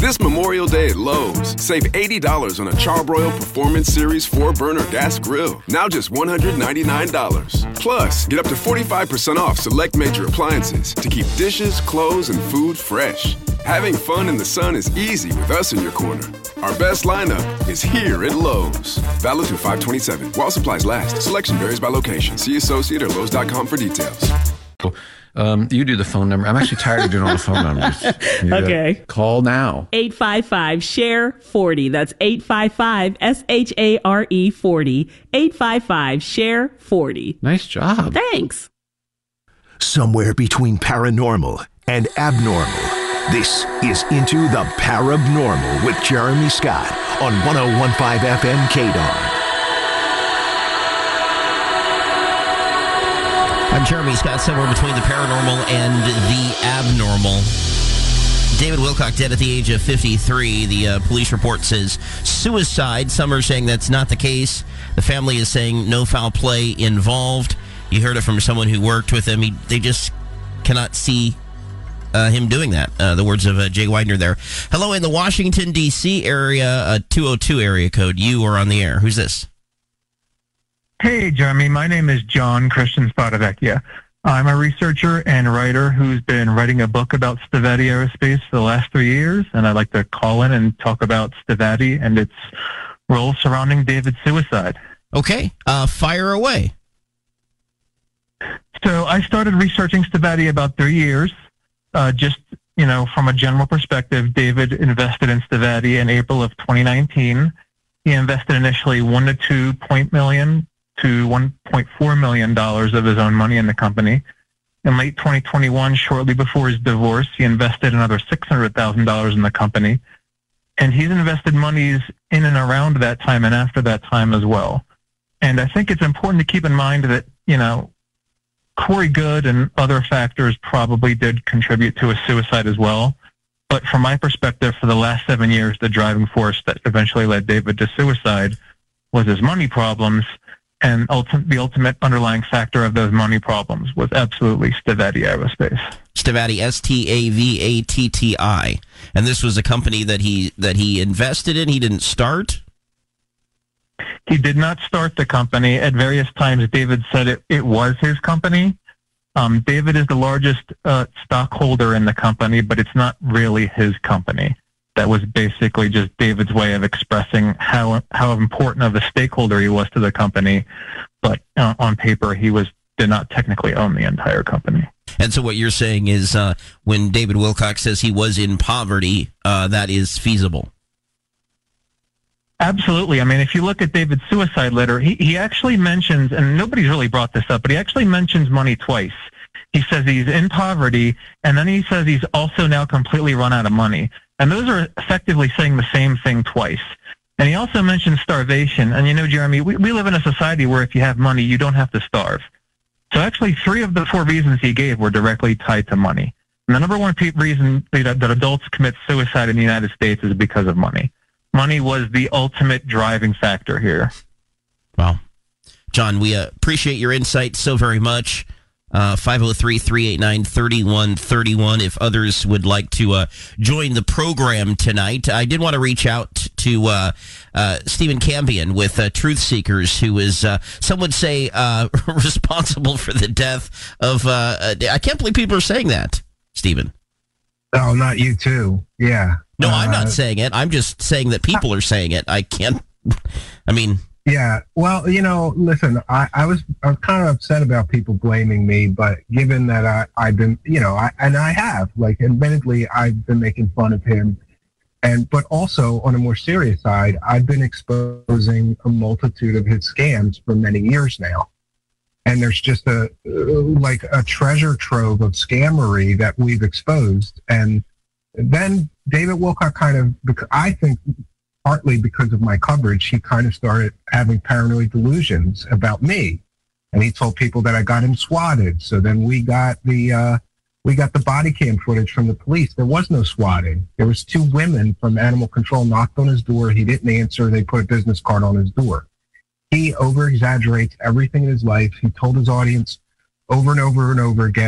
This Memorial Day at Lowe's, save $80 on a Charbroil Performance Series 4-burner gas grill. Now just $199. Plus, get up to 45% off select major appliances to keep dishes, clothes, and food fresh. Having fun in the sun is easy with us in your corner. Our best lineup is here at Lowe's. Valid through 5/27. While supplies last. Selection varies by location. See associate or Lowes.com for details. You do the phone number. I'm actually tired of doing all the phone numbers. Okay. Call now. 855-SHARE-40. That's 855-SHARE 40. 855-SHARE-40. Nice job. Thanks. Somewhere between paranormal and abnormal, this is Into the Parabnormal with Jeremy Scott on 101.5 FM KDAR. I'm Jeremy Scott, somewhere between the paranormal and the abnormal. David Wilcock dead at the age of 53. The police report says suicide. Some are saying that's not the case. The family is saying no foul play involved. You heard it from someone who worked with him. They just cannot see him doing that. The words of Jay Widener there. Hello, in the Washington, D.C. area, 202 area code. You are on the air. Who's this? Hey, Jeremy. My name is John Christian Spadavecchia. I'm a researcher and writer who's been writing a book about Stavati Aerospace for the last 3 years, and I'd like to call in and talk about Stavati and its role surrounding David's suicide. Okay. Fire away. So I started researching Stavati about 3 years. Just, from a general perspective, David invested in Stavati in April of 2019. He invested initially $1 to $2 million to $1.4 million of his own money in the company. In late 2021, shortly before his divorce, he invested another $600,000 in the company. And he's invested monies in and around that time and after that time as well. And I think it's important to keep in mind that, Corey Goode and other factors probably did contribute to his suicide as well. But from my perspective, for the last 7 years, the driving force that eventually led David to suicide was his money problems. And the ultimate underlying factor of those money problems was absolutely Stavati Aerospace. Stavati, Stavatti. And this was a company that he invested in. He didn't start? He did not start the company. At various times, David said it was his company. David is the largest stockholder in the company, but it's not really his company. That was basically just David's way of expressing how important of a stakeholder he was to the company. But on paper, he did not technically own the entire company. And so what you're saying is when David Wilcock says he was in poverty, that is feasible. Absolutely. I mean, if you look at David's suicide letter, he actually mentions, and nobody's really brought this up, but he actually mentions money twice. He says he's in poverty, and then he says he's also now completely run out of money. And those are effectively saying the same thing twice. And he also mentions starvation. And Jeremy, we live in a society where if you have money, you don't have to starve. So actually, 3 of the 4 reasons he gave were directly tied to money. And the number one reason that adults commit suicide in the United States is because of money. Money was the ultimate driving factor here. Wow. John, we appreciate your insight so very much. 503-389-3131 if others would like to join the program tonight. I did want to reach out to Stephen Cambion with Truth Seekers, who is, some would say, responsible for the death of... I can't believe people are saying that, Stephen. Oh, not you too. Yeah. No, I'm not saying it. I'm just saying that people are saying it. Yeah. Well, listen, I was kind of upset about people blaming me, but given that I've been, admittedly, I've been making fun of him. But also on a more serious side, I've been exposing a multitude of his scams for many years now. And there's just a treasure trove of scammery that we've exposed. And then David Wilcock I think partly because of my coverage, he kind of started having paranoid delusions about me. And he told people that I got him swatted. So then we got the body cam footage from the police. There was no swatting. There was 2 women from Animal Control knocked on his door. He didn't answer. They put a business card on his door. He over-exaggerates everything in his life. He told his audience over and over and over again